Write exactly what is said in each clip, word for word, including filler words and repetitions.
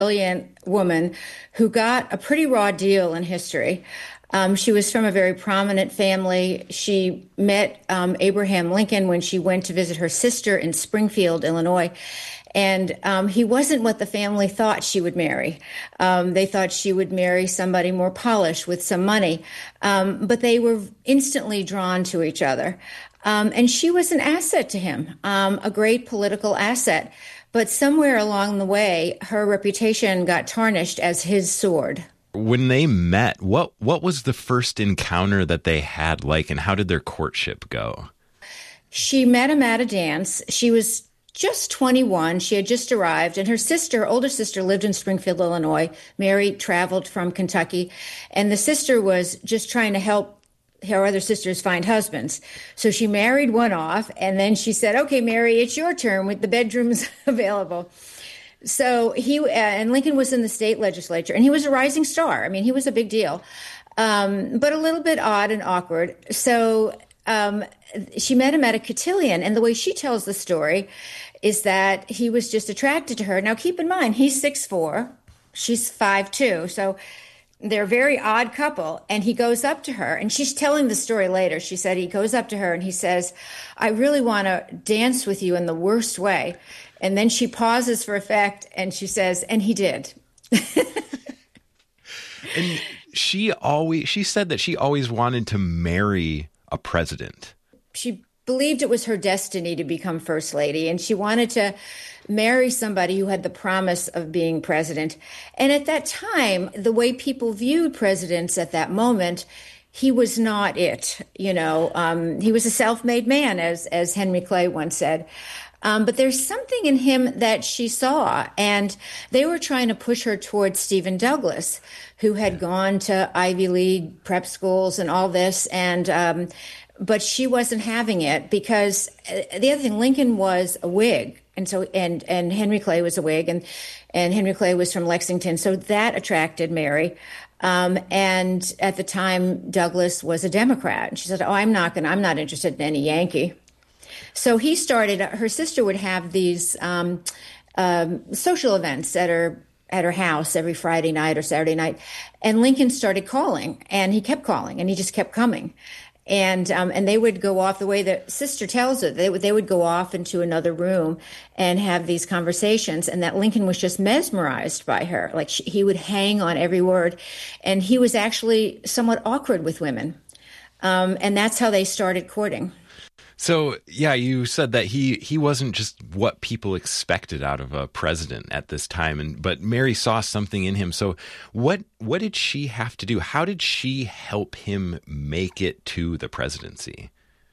brilliant woman who got a pretty raw deal in history. Um, she was from a very prominent family. She met um, Abraham Lincoln when she went to visit her sister in Springfield, Illinois. And um, he wasn't what the family thought she would marry. Um, they thought she would marry somebody more polished with some money. Um, but they were instantly drawn to each other. Um, and she was an asset to him, um, a great political asset. But somewhere along the way, her reputation got tarnished as his sword. When they met, what what was the first encounter that they had like, and how did their courtship go? She met him at a dance. She was just twenty-one. She had just arrived, and her sister, her older sister, lived in Springfield, Illinois. Mary traveled from Kentucky, and the sister was just trying to help her other sisters find husbands. So she married one off, and then she said, "Okay, Mary, it's your turn with the bedrooms available." So he uh, and Lincoln was in the state legislature, and he was a rising star. I mean, he was a big deal, um, but a little bit odd and awkward. So um, she met him at a cotillion, and the way she tells the story is that he was just attracted to her. Now, keep in mind, he's six foot four, she's five foot two, so they're a very odd couple. And he goes up to her, and she's telling the story later. She said he goes up to her and he says, "I really want to dance with you in the worst way." And then she pauses for effect, and she says, "And he did." And she always, she said that she always wanted to marry a president. She believed it was her destiny to become first lady, and she wanted to marry somebody who had the promise of being president. And at that time, the way people viewed presidents at that moment, he was not it. You know, um, he was a self-made man, as as Henry Clay once said. Um, but there's something in him that she saw, and they were trying to push her towards Stephen Douglas, who had gone to Ivy League prep schools and all this, and um, but she wasn't having it because uh, the other thing, Lincoln was a Whig, and so and and Henry Clay was a Whig, and and Henry Clay was from Lexington, so that attracted Mary. Um, and at the time, Douglas was a Democrat, and she said, "Oh, I'm not going. I'm not interested in any Yankee." So he started, her sister would have these um, um, social events at her at her house every Friday night or Saturday night. And Lincoln started calling, and he kept calling, and he just kept coming. And um, and they would go off the way that sister tells it. They would, they would go off into another room and have these conversations, and that Lincoln was just mesmerized by her. Like she, he would hang on every word. And he was actually somewhat awkward with women. Um, and that's how they started courting. So, yeah, you said that he, he wasn't just what people expected out of a president at this time, and but Mary saw something in him. So what what did she have to do? How did she help him make it to the presidency?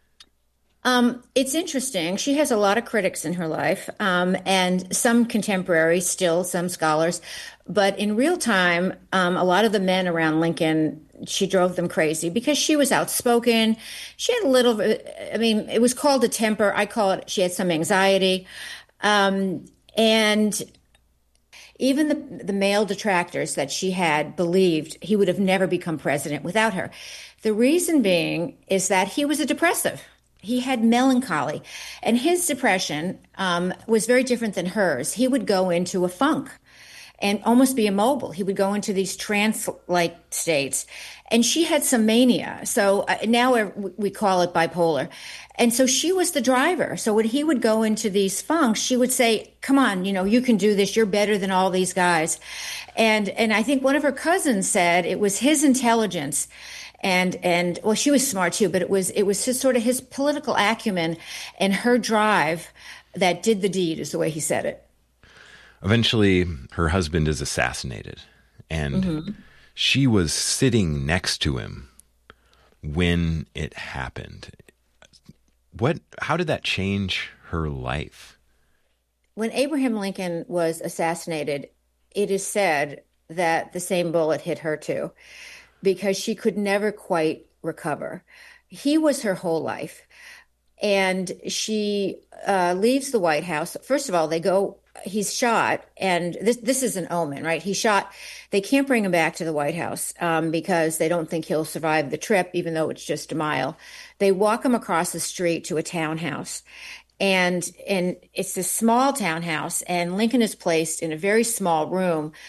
Um, it's interesting. She has a lot of critics in her life, um, and some contemporaries still, some scholars. But in real time, um, a lot of the men around Lincoln, she drove them crazy because she was outspoken. She had a little, I mean, it was called a temper. I call it, she had some anxiety. Um, and even the, the male detractors that she had believed he would have never become president without her. The reason being is that he was a depressive. He had melancholy, and his depression um, was very different than hers. He would go into a funk and almost be immobile. He would go into these trance-like states. And she had some mania. So uh, now we call it bipolar. And so she was the driver. So when he would go into these funks, she would say, "Come on, you know, you can do this. You're better than all these guys." And and I think one of her cousins said it was his intelligence. And, and well, she was smart too, but it was, it was his sort of his political acumen and her drive that did the deed, is the way he said it. Eventually, her husband is assassinated, and mm-hmm. she was sitting next to him when it happened. What? How did that change her life? When Abraham Lincoln was assassinated, it is said that the same bullet hit her too, because she could never quite recover. He was her whole life. And she uh, leaves the White House. First of all, they go, he's shot, and this this is an omen, right? He's shot. They can't bring him back to the White House um, because they don't think he'll survive the trip, even though it's just a mile. They walk him across the street to a townhouse. And and it's this small townhouse, and Lincoln is placed in a very small room